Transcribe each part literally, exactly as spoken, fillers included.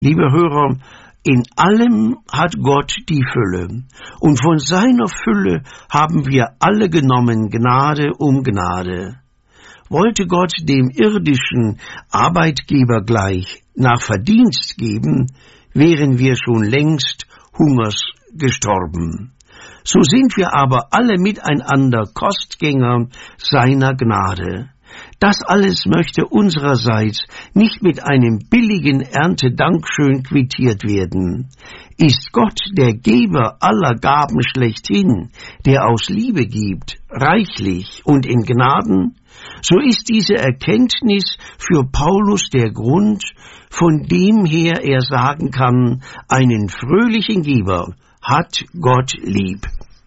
Liebe Hörer, in allem hat Gott die Fülle, und von seiner Fülle haben wir alle genommen, Gnade um Gnade. Wollte Gott dem irdischen Arbeitgeber gleich nach Verdienst geben, wären wir schon längst hungers gestorben. So sind wir aber alle miteinander Kostgänger seiner Gnade. Das alles möchte unsererseits nicht mit einem billigen Erntedankschön quittiert werden. Ist Gott der Geber aller Gaben schlechthin, der aus Liebe gibt, reichlich und in Gnaden, so ist diese Erkenntnis für Paulus der Grund, von dem her er sagen kann, einen fröhlichen Geber hat Gott lieb.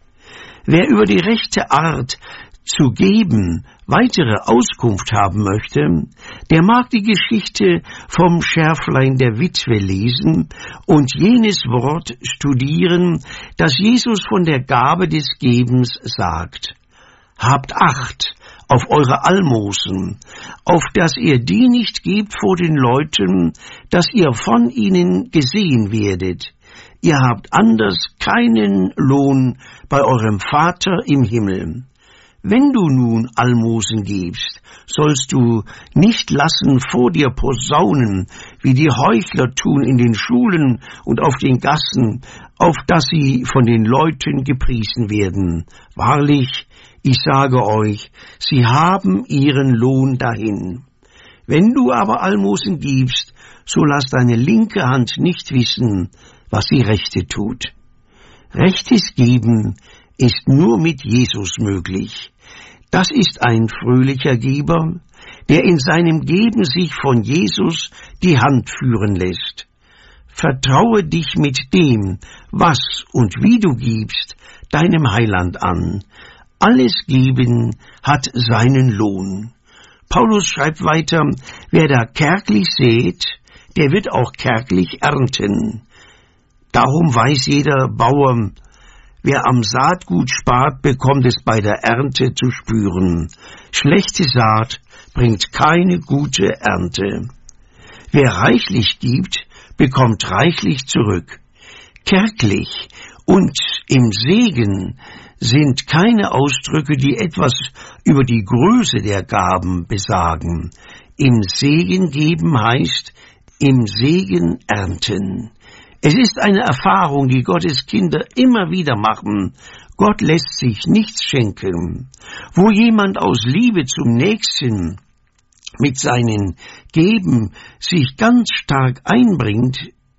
Wer über die rechte Art zu geben weitere Auskunft haben möchte, der mag die Geschichte vom Schärflein der Witwe lesen und jenes Wort studieren, das Jesus von der Gabe des Gebens sagt. Habt Acht auf eure Almosen, auf dass ihr die nicht gebt vor den Leuten, dass ihr von ihnen gesehen werdet. Ihr habt anders keinen Lohn bei eurem Vater im Himmel. Wenn du nun Almosen gibst, sollst du nicht lassen vor dir posaunen, wie die Heuchler tun in den Schulen und auf den Gassen, auf dass sie von den Leuten gepriesen werden. Wahrlich, ich sage euch, sie haben ihren Lohn dahin. Wenn du aber Almosen gibst, so lass deine linke Hand nicht wissen, was die rechte tut. Rechtes Geben ist nur mit Jesus möglich. Das ist ein fröhlicher Geber, der in seinem Geben sich von Jesus die Hand führen lässt. Vertraue dich mit dem, was und wie du gibst, deinem Heiland an. Alles Geben hat seinen Lohn. Paulus schreibt weiter, wer da kärglich sät, der wird auch kärglich ernten. Darum weiß jeder Bauer, wer am Saatgut spart, bekommt es bei der Ernte zu spüren. Schlechte Saat bringt keine gute Ernte. Wer reichlich gibt, bekommt reichlich zurück. Kärglich und im Segen sind keine Ausdrücke, die etwas über die Größe der Gaben besagen. Im Segen geben heißt im Segen ernten. Es ist eine Erfahrung, die Gottes Kinder immer wieder machen. Gott lässt sich nichts schenken. Wo jemand aus Liebe zum Nächsten mit seinen Geben sich ganz stark einbringt,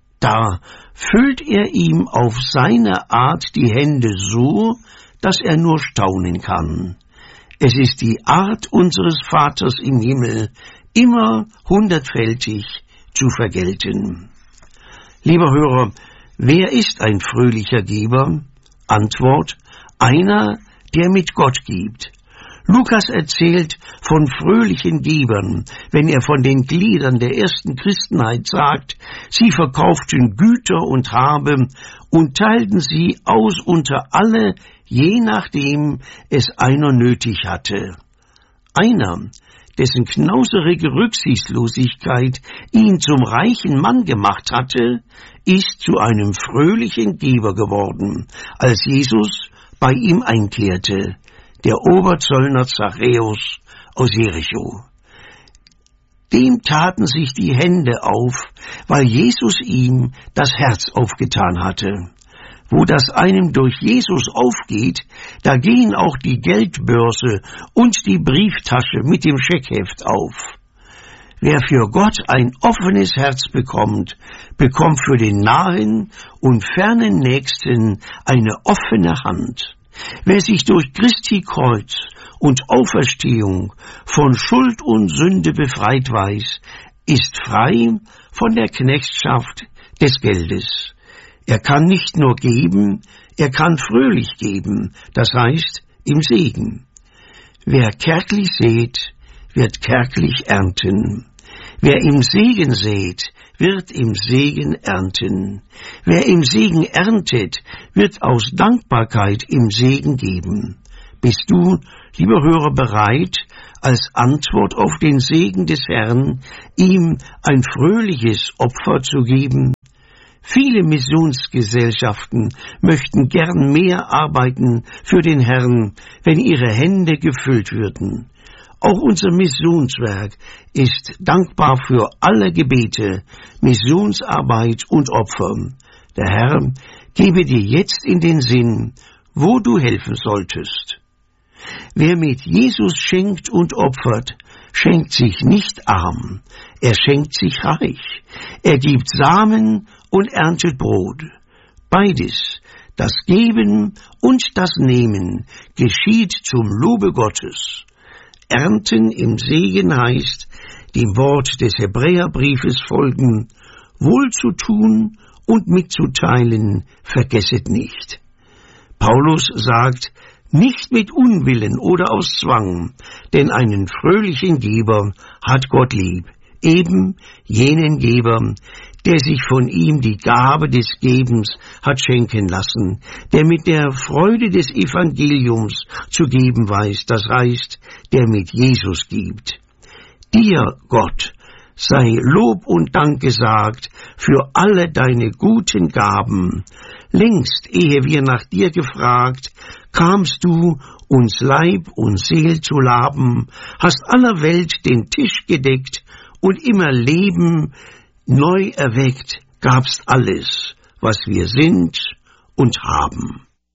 da füllt er ihm auf seine Art die Hände so, dass er nur staunen kann. Es ist die Art unseres Vaters im Himmel, immer hundertfältig zu vergelten. Lieber Hörer, wer ist ein fröhlicher Geber? Antwort, einer, der mit Gott gibt. Lukas erzählt von fröhlichen Gebern, wenn er von den Gliedern der ersten Christenheit sagt, sie verkauften Güter und Habe und teilten sie aus unter alle, je nachdem es einer nötig hatte. Einer, dessen knauserige Rücksichtslosigkeit ihn zum reichen Mann gemacht hatte, ist zu einem fröhlichen Geber geworden, als Jesus bei ihm einkehrte, der Oberzöllner Zachäus aus Jericho. Dem taten sich die Hände auf, weil Jesus ihm das Herz aufgetan hatte. Wo das einem durch Jesus aufgeht, da gehen auch die Geldbörse und die Brieftasche mit dem Scheckheft auf. Wer für Gott ein offenes Herz bekommt, bekommt für den nahen und fernen Nächsten eine offene Hand. Wer sich durch Christi Kreuz und Auferstehung von Schuld und Sünde befreit weiß, ist frei von der Knechtschaft des Geldes. Er kann nicht nur geben, er kann fröhlich geben, das heißt im Segen. Wer kärglich sät, wird kärglich ernten. Wer im Segen sät, wird im Segen ernten. Wer im Segen erntet, wird aus Dankbarkeit im Segen geben. Bist du, lieber Hörer, bereit, als Antwort auf den Segen des Herrn, ihm ein fröhliches Opfer zu geben? Viele Missionsgesellschaften möchten gern mehr arbeiten für den Herrn, wenn ihre Hände gefüllt würden. Auch unser Missionswerk ist dankbar für alle Gebete, Missionsarbeit und Opfer. Der Herr gebe dir jetzt in den Sinn, wo du helfen solltest. Wer mit Jesus schenkt und opfert, schenkt sich nicht arm, er schenkt sich reich. Er gibt Samen und erntet Brot. Beides, das Geben und das Nehmen, geschieht zum Lobe Gottes. Ernten im Segen heißt, dem Wort des Hebräerbriefes folgen, wohlzutun und mitzuteilen, vergesset nicht. Paulus sagt, nicht mit Unwillen oder aus Zwang, denn einen fröhlichen Geber hat Gott lieb, eben jenen Geber, der sich von ihm die Gabe des Gebens hat schenken lassen, der mit der Freude des Evangeliums zu geben weiß, das heißt, der mit Jesus gibt. Dir, Gott, sei Lob und Dank gesagt für alle deine guten Gaben. Längst, ehe wir nach dir gefragt, kamst du, uns Leib und Seel zu laben, hast aller Welt den Tisch gedeckt und immer Leben neu erweckt, gabst alles, was wir sind und haben.